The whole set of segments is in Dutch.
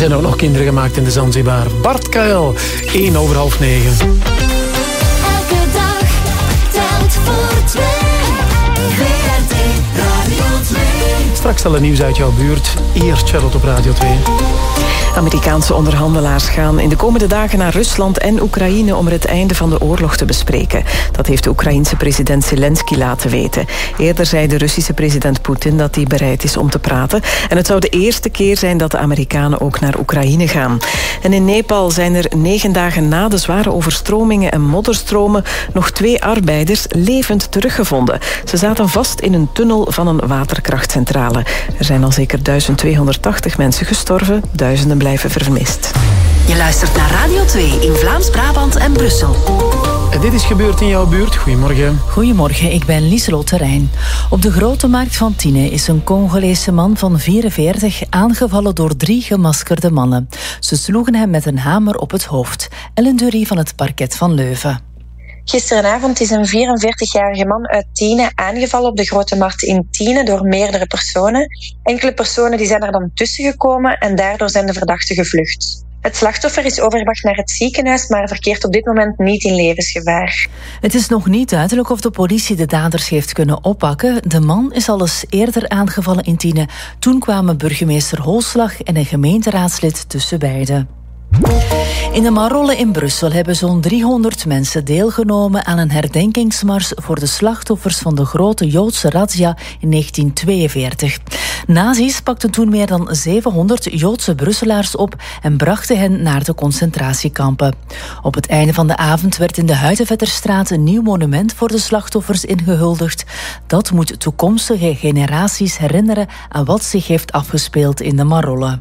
zijn ook nog kinderen gemaakt in de Zanzibar. Bart Kael, 9:01. Elke dag telt voor twee. VRT Radio 2. Straks al het nieuws uit jouw buurt. Eerst Charlotte op Radio 2. Amerikaanse onderhandelaars gaan in de komende dagen naar Rusland en Oekraïne om er het einde van de oorlog te bespreken. Dat heeft de Oekraïense president Zelensky laten weten. Eerder zei de Russische president Poetin dat hij bereid is om te praten. En het zou de eerste keer zijn dat de Amerikanen ook naar Oekraïne gaan. En in Nepal zijn er 9 dagen na de zware overstromingen en modderstromen nog 2 arbeiders levend teruggevonden. Ze zaten vast in een tunnel van een waterkrachtcentrale. Er zijn al zeker 1280 mensen gestorven, duizenden blijven vermist. Je luistert naar Radio 2 in Vlaams-Brabant en Brussel. En dit is gebeurd in jouw buurt. Goedemorgen. Goedemorgen, ik ben Lieselot Terrein. Op de Grote Markt van Tiene is een Congolese man van 44 aangevallen door 3 gemaskerde mannen. Ze sloegen hem met een hamer op het hoofd. Ellen Dury van het parket van Leuven. Gisteravond is een 44-jarige man uit Tiene aangevallen op de Grote Markt in Tiene door meerdere personen. Enkele personen die zijn er dan tussen gekomen en daardoor zijn de verdachten gevlucht. Het slachtoffer is overgebracht naar het ziekenhuis, maar verkeert op dit moment niet in levensgevaar. Het is nog niet duidelijk of de politie de daders heeft kunnen oppakken. De man is al eens eerder aangevallen in Tiene. Toen kwamen burgemeester Holslag en een gemeenteraadslid tussen beiden. In de Marolle in Brussel hebben zo'n 300 mensen deelgenomen aan een herdenkingsmars voor de slachtoffers van de grote Joodse razzia in 1942. Nazi's pakten toen meer dan 700 Joodse Brusselaars op en brachten hen naar de concentratiekampen. Op het einde van de avond werd in de Huidevetterstraat een nieuw monument voor de slachtoffers ingehuldigd. Dat moet toekomstige generaties herinneren aan wat zich heeft afgespeeld in de Marolle.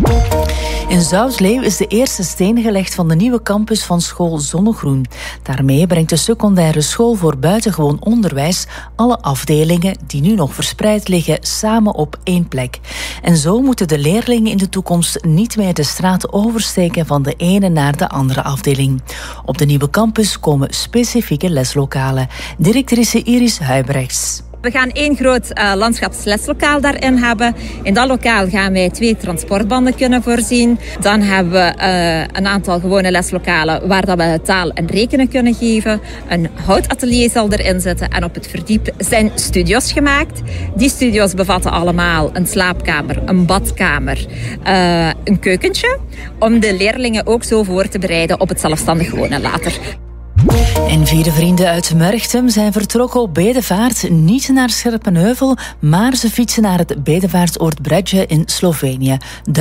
In Zoutleeuw is de eerste steen gelegd van de nieuwe campus van school Zonnegroen. Daarmee brengt de secundaire school voor buitengewoon onderwijs alle afdelingen die nu nog verspreid liggen samen op één plek. En zo moeten de leerlingen in de toekomst niet meer de straat oversteken van de ene naar de andere afdeling. Op de nieuwe campus komen specifieke leslokalen. Directrice Iris Huibrechts. We gaan 1 groot landschapsleslokaal daarin hebben. In dat lokaal gaan wij 2 transportbanden kunnen voorzien. Dan hebben we een aantal gewone leslokalen waar dat we taal en rekenen kunnen geven. Een houtatelier zal erin zitten en op het verdiep zijn studio's gemaakt. Die studio's bevatten allemaal een slaapkamer, een badkamer, een keukentje. Om de leerlingen ook zo voor te bereiden op het zelfstandig wonen later. En 4 vrienden uit Merchtem zijn vertrokken op bedevaart, niet naar Scherpenheuvel, maar ze fietsen naar het bedevaartsoord Bredje in Slovenië,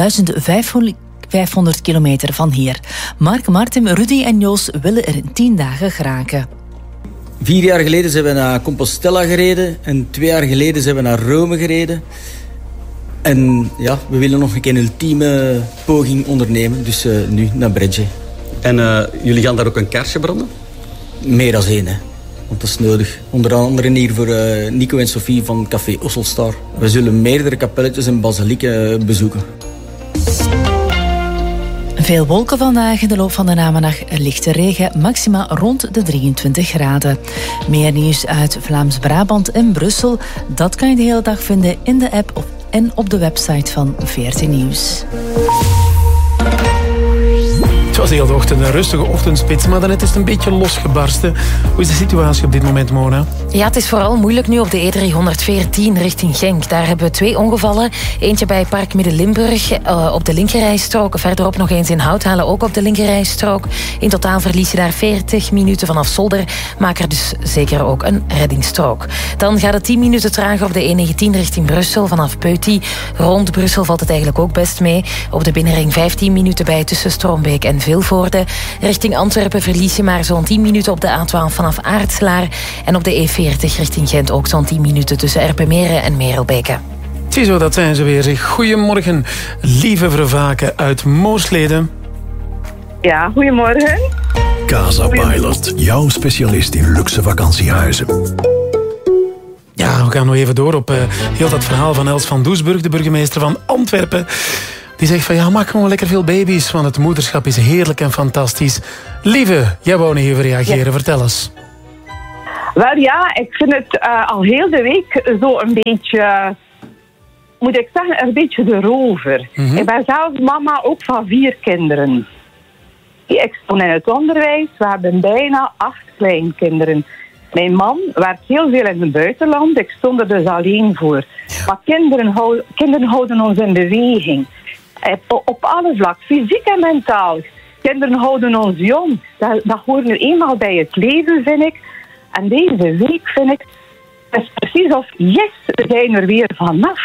1500 kilometer van hier. Mark, Martin, Rudy en Joos willen er in 10 dagen geraken. 4 jaar geleden zijn we naar Compostela gereden en 2 jaar geleden zijn we naar Rome gereden. En ja, we willen nog een keer een ultieme poging ondernemen, dus nu naar Bredje. En jullie gaan daar ook een kaarsje branden? Meer dan 1, hè. Want dat is nodig. Onder andere hier voor Nico en Sophie van Café Osselstar. We zullen meerdere kapelletjes en basilieken bezoeken. Veel wolken vandaag. In de loop van de namiddag lichte regen. Maxima rond de 23 graden. Meer nieuws uit Vlaams-Brabant en Brussel. Dat kan je de hele dag vinden in de app en op de website van VRT Nieuws. Het was heel de ochtend een rustige ochtendspits, maar daarnet is het een beetje losgebarsten. Hoe is de situatie op dit moment, Mona? Ja, het is vooral moeilijk nu op de E314 richting Genk. Daar hebben we 2 ongevallen. Eentje bij Park Midden-Limburg op de linkerrijstrook. Verderop nog eens in Houthalen, ook op de linkerrijstrook. In totaal verlies je daar 40 minuten vanaf Zolder. Maak er dus zeker ook een reddingsstrook. Dan gaat het 10 minuten trager op de E19 richting Brussel vanaf Peuty. Rond Brussel valt het eigenlijk ook best mee. Op de binnenring 15 minuten bij tussen Stroombeek en Vilvoorde. Richting Antwerpen verlies je maar zo'n 10 minuten op de A12 vanaf Aartslaar. En op de E40 richting Gent ook zo'n 10 minuten tussen Erpenmeren en Merelbeke. Ziezo, dat zijn ze weer. Goedemorgen, lieve Vervaken uit Moosleden. Ja, goedemorgen. Casa Pilot, jouw specialist in luxe vakantiehuizen. Ja, we gaan nog even door op heel dat verhaal van Els van Doesburg, de burgemeester van Antwerpen. Die zegt van ja, maak gewoon lekker veel baby's, want het moederschap is heerlijk en fantastisch. Lieve, jij wou nog even reageren, ja. Vertel eens. Wel ja, ik vind het al heel de week zo een beetje moet ik zeggen, een beetje de rover. Mhm. Ik ben zelf mama ook van 4 kinderen. Ik stond in het onderwijs. We hebben bijna 8 kleinkinderen. Mijn man werkt heel veel in het buitenland. Ik stond er dus alleen voor. Maar kinderen houden ons in beweging. Op alle vlakken, fysiek en mentaal. Kinderen houden ons jong. Dat hoort nu eenmaal bij het leven, vind ik. En deze week vind ik... Het is precies of, yes, we zijn er weer vanaf.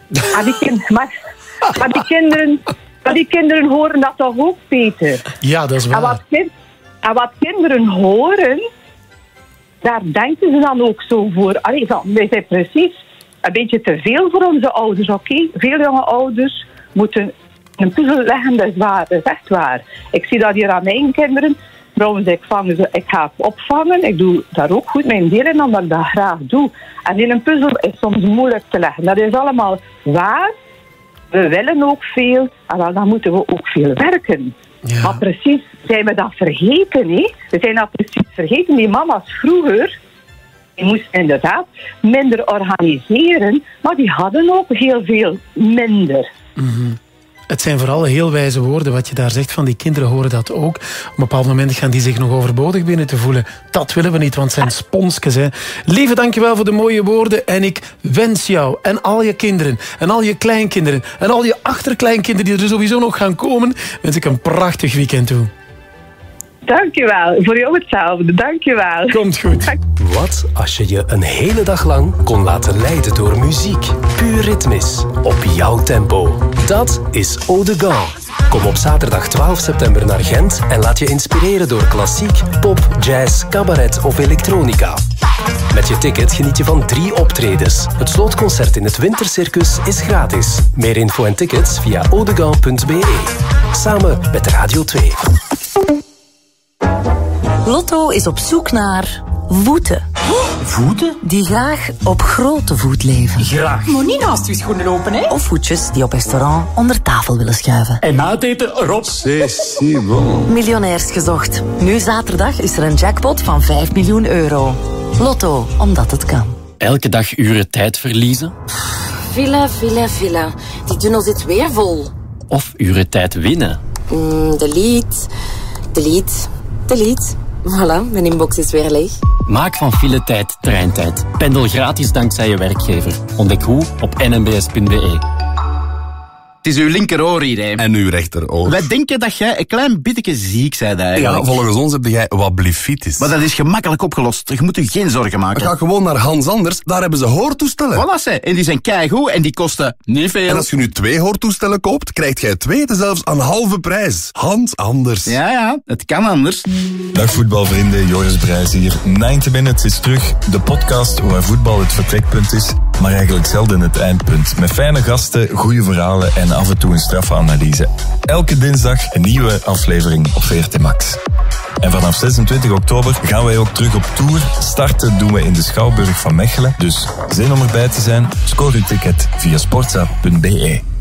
Maar die kinderen horen dat toch ook, Peter? Ja, dat is waar. En wat kinderen horen, daar denken ze dan ook zo voor. Wij zijn precies een beetje te veel voor onze ouders, oké? Veel jonge ouders moeten een puzzel leggen, dat is waar, dat is echt waar. Ik zie dat hier aan mijn kinderen. Trouwens, ik ga het opvangen. Ik doe daar ook goed mijn deel in, omdat ik dat graag doe. En in een puzzel is soms moeilijk te leggen. Dat is allemaal waar. We willen ook veel. En dan moeten we ook veel werken. Ja. Maar precies, zijn we dat vergeten, hè? We zijn dat precies vergeten. Die mama's vroeger, die moesten inderdaad minder organiseren. Maar die hadden ook heel veel minder. Mm-hmm. Het zijn vooral heel wijze woorden wat je daar zegt. Van die kinderen horen dat ook. Op een bepaald moment gaan die zich nog overbodig binnen te voelen. Dat willen we niet, want het zijn sponsjes. Hè. Lieve, dankjewel voor de mooie woorden. En ik wens jou en al je kinderen en al je kleinkinderen en al je achterkleinkinderen die er sowieso nog gaan komen, wens ik een prachtig weekend toe. Dankjewel. Voor jou hetzelfde. Dankjewel. Komt goed. Wat als je je een hele dag lang kon laten leiden door muziek? Puur ritmisch. Op jouw tempo. Dat is Eau de Gand. Kom op zaterdag 12 september naar Gent en laat je inspireren door klassiek, pop, jazz, cabaret of elektronica. Met je ticket geniet je van 3 optredens. Het slootconcert in het Wintercircus is gratis. Meer info en tickets via audegand.be. Samen met Radio 2. Lotto is op zoek naar voeten. Voeten? Die graag op grote voet leven. Graag. Maar niet naast uw schoenen lopen, hè? Of voetjes die op restaurant onder tafel willen schuiven. En na het eten Rob. C'est si bon. Miljonairs gezocht. Nu zaterdag is er een jackpot van 5 miljoen euro. Lotto, omdat het kan. Elke dag uren tijd verliezen? Villa. Die tunnel zit weer vol. Of uren tijd winnen? Delete. Voilà, mijn inbox is weer leeg. Maak van filetijd treintijd. Pendel gratis dankzij je werkgever. Ontdek hoe op nmbs.be. Het is uw linkeroor hier, hè. En uw rechteroor. Wij denken dat jij een klein beetje ziek bent eigenlijk. Ja, volgens ons heb jij wat blifitis. Maar dat is gemakkelijk opgelost. Je moet je geen zorgen maken. Ga gewoon naar Hans Anders, daar hebben ze hoortoestellen. Voilà, ze. En die zijn keigoed en die kosten niet veel. En als je nu 2 hoortoestellen koopt, krijgt jij 2 zelfs aan halve prijs. Hans Anders. Ja, het kan anders. Dag voetbalvrienden, Joris Brijs hier. 90 Minutes is terug, de podcast waar voetbal het vertrekpunt is, maar eigenlijk zelden het eindpunt. Met fijne gasten, goede verhalen en af en toe een straffe analyse. Elke dinsdag een nieuwe aflevering op VRT Max. En vanaf 26 oktober gaan wij ook terug op tour. Starten doen we in de Schouwburg van Mechelen. Dus zin om erbij te zijn? Scoor uw ticket via sportza.be.